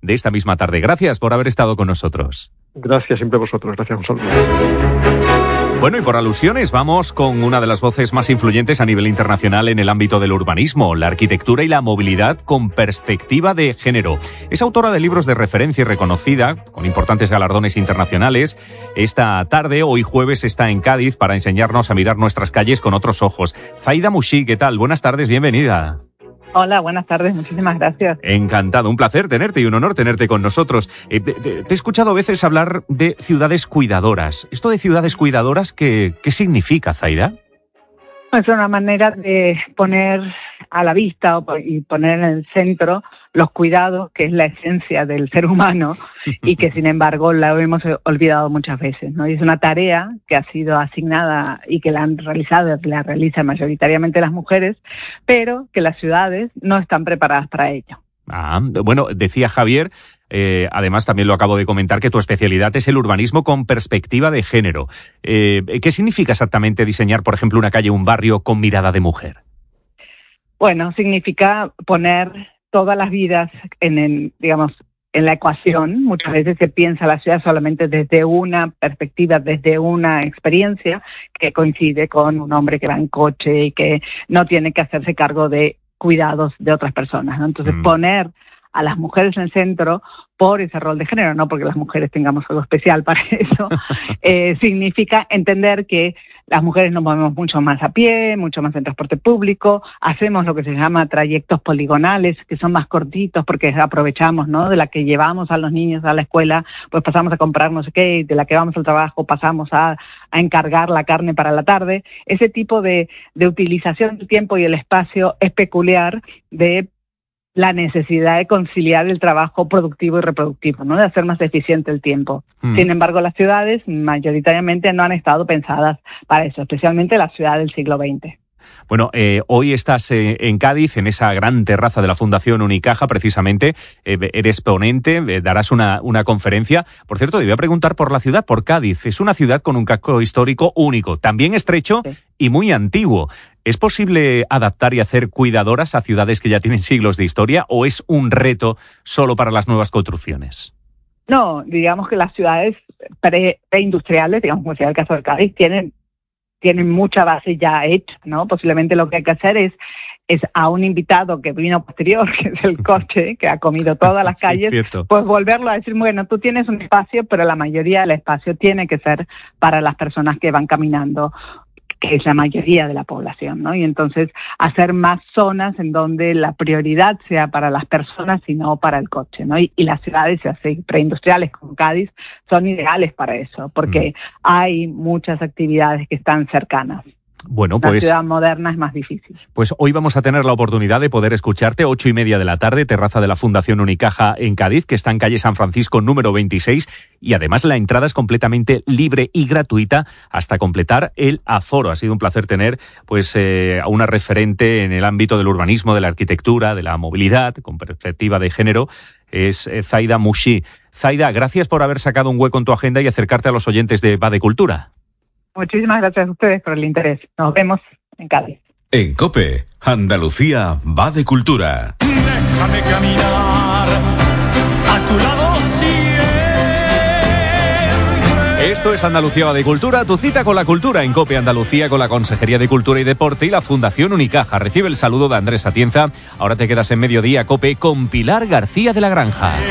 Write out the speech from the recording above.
de esta misma tarde. Gracias por haber estado con nosotros. Gracias siempre a vosotros. Gracias, un saludo. Bueno, y por alusiones vamos con una de las voces más influyentes a nivel internacional en el ámbito del urbanismo, la arquitectura y la movilidad con perspectiva de género. Es autora de libros de referencia y reconocida, con importantes galardones internacionales. Esta tarde, hoy jueves, está en Cádiz para enseñarnos a mirar nuestras calles con otros ojos. Zaida Mouchi, ¿qué tal? Buenas tardes, bienvenida. Hola, buenas tardes, muchísimas gracias. Encantado, un placer tenerte y un honor tenerte con nosotros. Te he escuchado a veces hablar de ciudades cuidadoras. ¿Esto de ciudades cuidadoras qué significa, Zaida? Es una manera de poner a la vista y poner en el centro los cuidados, que es la esencia del ser humano y que sin embargo la hemos olvidado muchas veces, ¿no? Y es una tarea que ha sido asignada y que la realizan mayoritariamente las mujeres, pero que las ciudades no están preparadas para ello. Bueno, decía Javier, además también lo acabo de comentar, que tu especialidad es el urbanismo con perspectiva de género. ¿Qué significa exactamente diseñar, por ejemplo, una calle o un barrio con mirada de mujer? Bueno, significa poner todas las vidas en la ecuación. Muchas veces se piensa la ciudad solamente desde una perspectiva, desde una experiencia que coincide con un hombre que va en coche y que no tiene que hacerse cargo de cuidados de otras personas, ¿no? Entonces, poner a las mujeres en el centro por ese rol de género, no porque las mujeres tengamos algo especial para eso, significa entender que las mujeres nos movemos mucho más a pie, mucho más en transporte público, hacemos lo que se llama trayectos poligonales, que son más cortitos porque aprovechamos, ¿no? De la que llevamos a los niños a la escuela, pues pasamos a comprar no sé qué, y de la que vamos al trabajo pasamos a encargar la carne para la tarde. Ese tipo de utilización del tiempo y el espacio es peculiar de la necesidad de conciliar el trabajo productivo y reproductivo, ¿no? De hacer más eficiente el tiempo. Sin embargo, las ciudades mayoritariamente no han estado pensadas para eso, especialmente las ciudades del siglo XX. Bueno, hoy estás en Cádiz, en esa gran terraza de la Fundación Unicaja, precisamente. Eres ponente, darás una conferencia. Por cierto, te voy a preguntar por la ciudad, por Cádiz. Es una ciudad con un casco histórico único, también estrecho y muy antiguo. ¿Es posible adaptar y hacer cuidadoras a ciudades que ya tienen siglos de historia o es un reto solo para las nuevas construcciones? No, digamos que las ciudades preindustriales, digamos como sea el caso de Cádiz, tienen mucha base ya hecha, ¿no? Posiblemente lo que hay que hacer es a un invitado que vino posterior, que es el coche, que ha comido todas las calles, cierto. Pues volverlo a decir, bueno, tú tienes un espacio, pero la mayoría del espacio tiene que ser para las personas que van caminando, que es la mayoría de la población, ¿no? Y entonces hacer más zonas en donde la prioridad sea para las personas y no para el coche, ¿no? Y las ciudades así preindustriales como Cádiz son ideales para eso, porque hay muchas actividades que están cercanas. Bueno, pues, la ciudad moderna es más difícil. Pues hoy vamos a tener la oportunidad de poder escucharte, 8:30 de la tarde, terraza de la Fundación Unicaja en Cádiz, que está en calle San Francisco número 26, y además la entrada es completamente libre y gratuita hasta completar el aforo. Ha sido un placer tener a una referente en el ámbito del urbanismo, de la arquitectura, de la movilidad, con perspectiva de género. Es Zaida Mouchi. Zaida, gracias por haber sacado un hueco en tu agenda y acercarte a los oyentes de Va de Cultura. Muchísimas gracias a ustedes por el interés. Nos vemos en Cádiz. En COPE, Andalucía va de cultura. Déjame caminar a tu lado siempre. Esto es Andalucía va de Cultura, tu cita con la cultura en COPE Andalucía con la Consejería de Cultura y Deporte y la Fundación Unicaja. Recibe el saludo de Andrés Atienza. Ahora te quedas en Mediodía COPE con Pilar García de la Granja.